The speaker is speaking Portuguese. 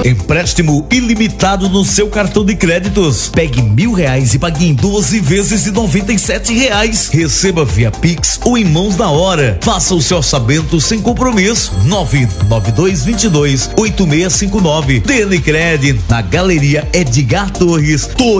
Empréstimo ilimitado no seu cartão de créditos. Pegue R$1.000 e pague em 12 vezes de R$97. Receba via Pix ou em mãos na hora. Faça o seu orçamento sem compromisso. 99222-8659. DN Cred, na Galeria Edgar Torres.